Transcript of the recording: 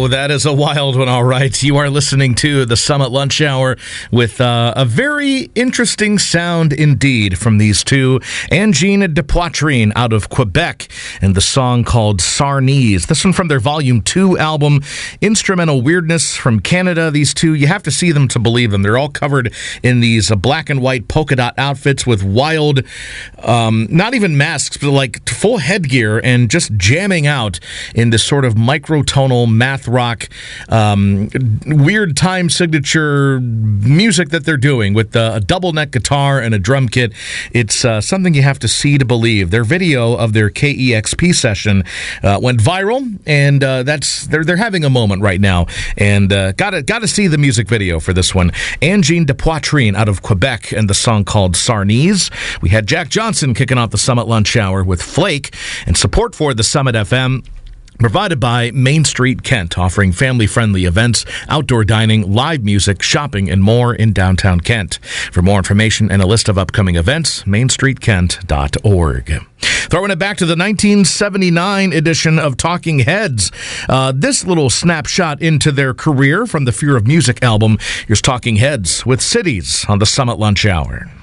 Oh, that is a wild one, all right. You are listening to the Summit Lunch Hour with a very interesting sound indeed from these two. Angine de Poitrine out of Quebec and the song called Sarnese. This one from their Volume 2 album, Instrumental Weirdness from Canada. These two, you have to see them to believe them. They're all covered in these black and white polka dot outfits with wild, not even masks, but like full headgear and just jamming out in this sort of microtonal math rock, weird time signature music that they're doing with a double neck guitar and a drum kit. It's something you have to see to believe. Their video of their KEXP session went viral, and they're having a moment right now. And gotta see the music video for this one. Angine de Poitrine out of Quebec and the song called Sarnese. We had Jack Johnson kicking off the Summit Lunch Hour with Flake, and support for the Summit FM provided by Main Street Kent, offering family-friendly events, outdoor dining, live music, shopping, and more in downtown Kent. For more information and a list of upcoming events, mainstreetkent.org. Throwing it back to the 1979 edition of Talking Heads. This little snapshot into their career from the Fear of Music album. Here's Talking Heads with Cities on the Summit Lunch Hour.